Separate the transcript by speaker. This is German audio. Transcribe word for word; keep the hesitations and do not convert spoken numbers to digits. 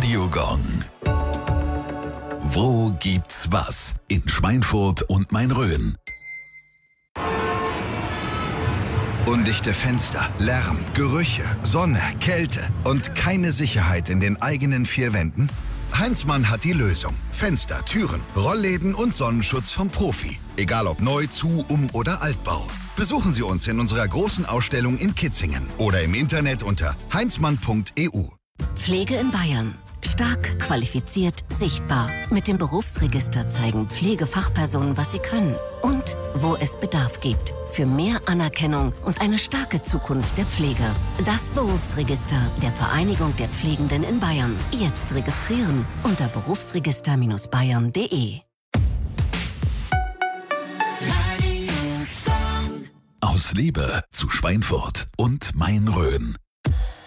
Speaker 1: Radio Gong. Wo gibt's was? In Schweinfurt und Main-Rhön.
Speaker 2: Undichte Fenster, Lärm, Gerüche, Sonne, Kälte und keine Sicherheit in den eigenen vier Wänden? Heinzmann hat die Lösung. Fenster, Türen, Rollläden und Sonnenschutz vom Profi. Egal ob neu, zu, um oder Altbau. Besuchen Sie uns in unserer großen Ausstellung in Kitzingen oder im Internet unter heinzmann punkt e u.
Speaker 3: Pflege in Bayern. Stark, qualifiziert, sichtbar. Mit dem Berufsregister zeigen Pflegefachpersonen, was sie können und wo es Bedarf gibt. Für mehr Anerkennung und eine starke Zukunft der Pflege. Das Berufsregister der Vereinigung der Pflegenden in Bayern. Jetzt registrieren unter berufsregister Bindestrich bayern punkt de.
Speaker 1: Aus Liebe zu Schweinfurt und Main-Rhön.